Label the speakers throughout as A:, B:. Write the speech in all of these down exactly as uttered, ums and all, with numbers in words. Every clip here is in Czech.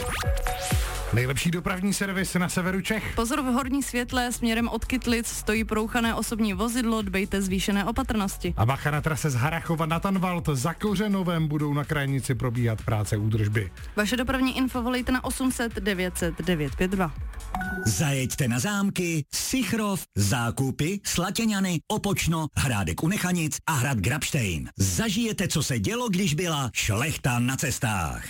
A: Nejlepší dopravní servis na severu Čech.
B: Pozor, v Horní Světle směrem od Kytlic stojí prouchané osobní vozidlo, dbejte zvýšené opatrnosti.
A: A bacha na trase z Harachova na Tanvald, za Kořenovem budou na krajnici probíhat práce údržby.
B: Vaše dopravní info volejte na osm set devět set devět pět dva.
C: Zajeďte na zámky, Sichrov, Zákupy, Slatěňany, Opočno, Hrádek u Nechanic a hrad Grabštejn. Zažijete, co se dělo, když byla šlechta na cestách.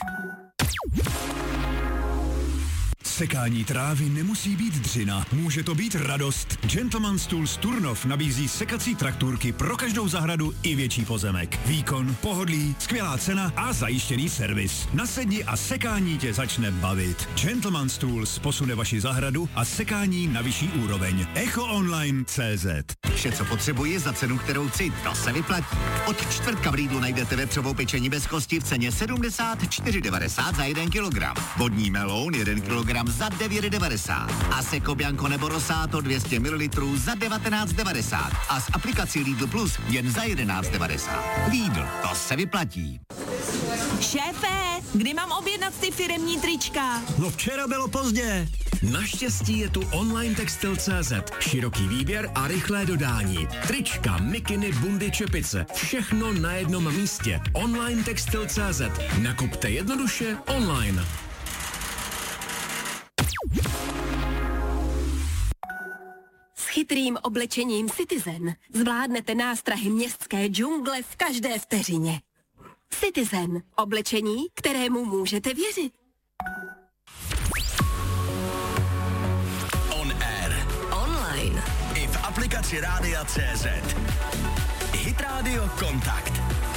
D: Sekání trávy nemusí být dřina, může to být radost. Gentleman's Tools Turnov nabízí sekací traktůrky pro každou zahradu i větší pozemek. Výkon, pohodlí, skvělá cena a zajištěný servis. Nasedni a sekání tě začne bavit. Gentleman's Tools posune vaši zahradu a sekání na vyšší úroveň. echo online tečka cé zet.
E: Vše, co potřebuji za cenu, kterou chci, to se vyplatí. Od čtvrtka v Lidlu najdete vepřovou pečení bez kosti v ceně sedmdesát čtyři devadesát za jeden kilogram. Vodní meloun jeden kilogram za devět devadesát. A Seko Bianco nebo Rosato dvě stě mililitrů za devatenáct devadesát. A s aplikací Lidl Plus jen za jedenáct devadesát. Lidl, to se vyplatí.
F: Šéfe, kdy mám objednat ty firemní trička?
C: No včera bylo pozdě.
G: Naštěstí je tu online textil tečka cé zet. Široký výběr a rychlé dodání. Trička, mikiny, bundy, čepice. Všechno na jednom místě. online textil tečka cé zet. Nakupte jednoduše online.
F: S chytrým oblečením Citizen zvládnete nástrahy městské džungle v každé vteřině. Citizen. Oblečení, kterému můžete věřit.
C: On air.
F: Online.
C: I v aplikaci Rádia tečka cé zet. Hit Radio Kontakt.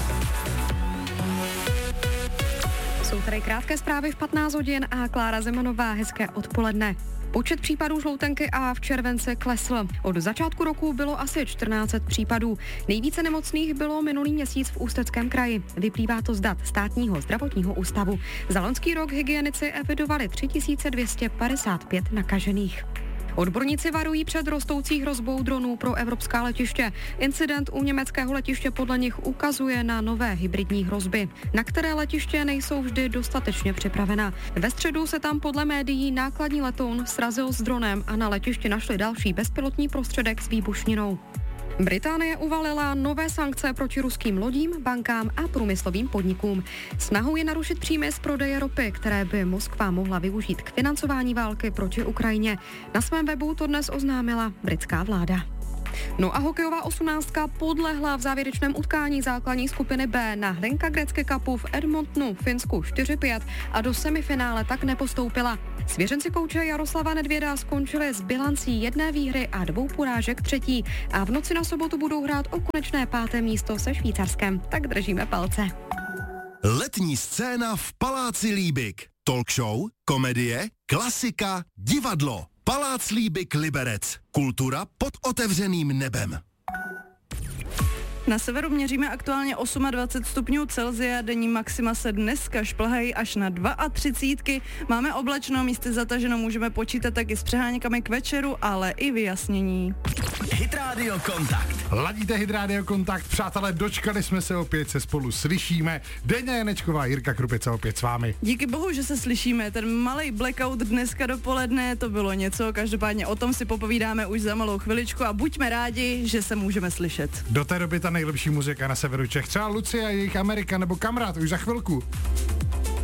H: Jsou tady krátké zprávy v patnáct hodin a Klára Zemanová, hezké odpoledne. Počet případů žloutenky A v červenci klesl. Od začátku roku bylo asi čtrnáct set případů. Nejvíce nemocných bylo minulý měsíc v Ústeckém kraji. Vyplývá to z dat Státního zdravotního ústavu. Za loňský rok hygienici evidovali tři tisíce dvě stě padesát pět nakažených. Odborníci varují před rostoucí hrozbou dronů pro evropská letiště. Incident u německého letiště podle nich ukazuje na nové hybridní hrozby, na které letiště nejsou vždy dostatečně připravena. Ve středu se tam podle médií nákladní letoun srazil s dronem a na letišti našli další bezpilotní prostředek s výbušninou. Británie uvalila nové sankce proti ruským lodím, bankám a průmyslovým podnikům. Snahou je narušit příjmy z prodeje ropy, které by Moskva mohla využít k financování války proti Ukrajině. Na svém webu to dnes oznámila britská vláda. No a hokejová osmnáctka podlehla v závěrečném utkání základní skupiny B na Hlinka Gretzky Cupu v Edmontonu v Finsku čtyři pět a do semifinále tak nepostoupila. Svěřenci kouče Jaroslava Nedvěda skončili s bilancí jedné výhry a dvou porážek třetí a v noci na sobotu budou hrát o konečné páté místo se Švýcarskem. Tak držíme palce.
D: Letní scéna v Paláci Líbik. Talk show, komedie, klasika, divadlo. Palác Líbik Liberec. Kultura pod otevřeným nebem.
B: Na severu měříme aktuálně dvacet osm stupňů Celsia, denní maxima se dneska šplhají až na třicet dva. Máme oblačno, místy zataženo, můžeme počítat taky s přeháňkami k večeru, ale i vyjasnění.
C: Hit Radio Kontakt.
A: Ladíte Hit Radio Kontakt, přátelé, dočkali jsme se, opět se spolu slyšíme. Deňa Janečková, Jirka Krupica opět s vámi.
B: Díky bohu, že se slyšíme, ten malej blackout dneska dopoledne, to bylo něco, každopádně o tom si popovídáme už za malou chviličku a buďme rádi, že se můžeme slyšet.
A: Do té doby ta nejlepší muzika na severu Čech, třeba Lucie a jejich Amerika nebo Kamarád už za chvilku.